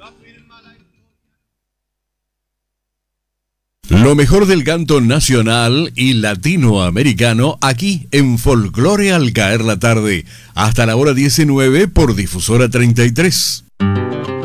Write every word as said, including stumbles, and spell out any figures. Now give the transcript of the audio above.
Lo mejor del canto nacional y latinoamericano aquí en Folclore al caer la tarde, hasta la hora diecinueve por Difusora treinta y tres.